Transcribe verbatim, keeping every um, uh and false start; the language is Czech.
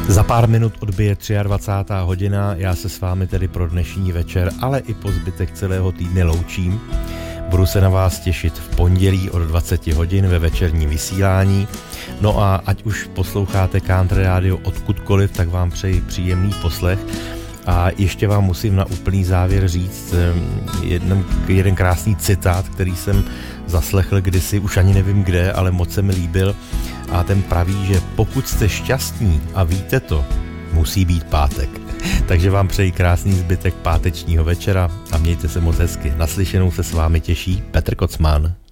Za pár minut odbije dvacátá třetí hodina, já se s vámi tedy pro dnešní večer, ale i po zbytek celého týdne loučím. Budu se na vás těšit v pondělí od dvacet hodin ve večerním vysílání. No a ať už posloucháte Country Radio odkudkoliv, tak vám přeji příjemný poslech. A ještě vám musím na úplný závěr říct jeden, jeden krásný citát, který jsem zaslechl kdysi, už ani nevím kde, ale moc se mi líbil. A ten praví, že pokud jste šťastní a víte to, musí být pátek. Takže vám přeji krásný zbytek pátečního večera a mějte se moc hezky. Naslyšenou se s vámi těší Petr Kocman.